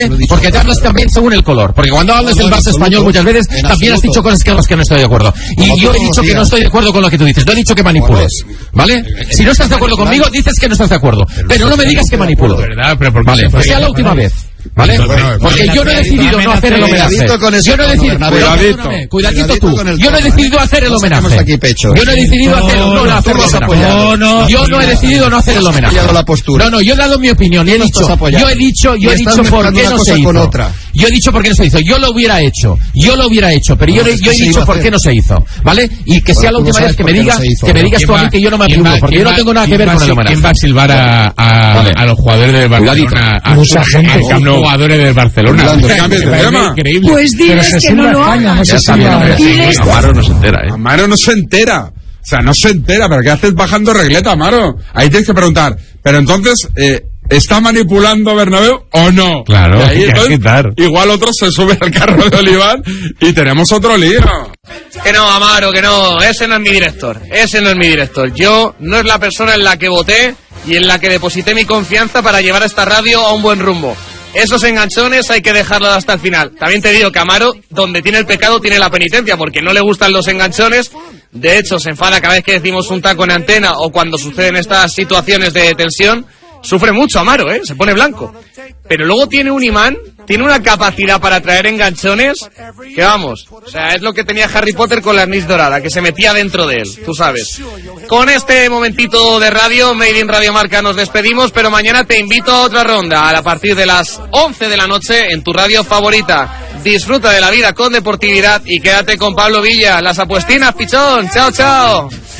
Porque te hablas también según el color. Porque cuando hablas del Barça español muchas veces también has dicho cosas con las que no estoy de acuerdo. Y yo he dicho que no estoy de acuerdo con lo que tú dices. No he dicho que manipules, ¿vale? Si no estás de acuerdo conmigo, dices que no estás de acuerdo. Pero no me digas que manipulo. Vale, pues sea la última vez. ¿Vale? Porque yo no he decidido no hacer el homenaje. Yo no he decidido... Cuidadito tú. Yo no he decidido hacer el homenaje. Yo no he decidido hacer el homenaje. Yo no he decidido no hacer el homenaje. No, yo he dado mi opinión y he dicho por qué no se hizo. Yo he dicho por qué no se hizo. Yo lo hubiera hecho, pero yo he dicho por qué no se hizo, ¿vale? Y que sea la última vez que me digas tú a mí que yo no me aplico, porque yo no tengo nada que ver con el homenaje. ¿Quién va a silbar a los jugadores del Barcelona? Mucha gente. Jugadores del Barcelona. Increíble. Pues diles que no lo hagan. Amaro no se entera, Amaro no se entera. O sea, no se entera. ¿Pero qué haces bajando regleta, Amaro? Ahí tienes que preguntar. Pero entonces, ¿está manipulando Bernabéu o no? Claro, ahí, entonces, igual otro se sube al carro de Oliván y tenemos otro lío. Que no, Amaro, que no. Ese no es mi director. Yo no es la persona en la que voté y en la que deposité mi confianza para llevar a esta radio a un buen rumbo. Esos enganchones hay que dejarlos hasta el final. También te digo que Amaro, donde tiene el pecado, tiene la penitencia, porque no le gustan los enganchones. De hecho, se enfada cada vez que decimos un taco en antena o cuando suceden estas situaciones de tensión. Sufre mucho Amaro, se pone blanco. Pero luego tiene un imán, tiene una capacidad para traer enganchones que vamos, o sea, es lo que tenía Harry Potter con la anís dorada, que se metía dentro de él, tú sabes. Con este momentito de radio, Made in Radio Marca, nos despedimos, pero mañana te invito a otra ronda, a partir de las 11 de la noche, en tu radio favorita. Disfruta de la vida con deportividad y quédate con Pablo Villa. Las apuestinas, pichón. Chao, chao.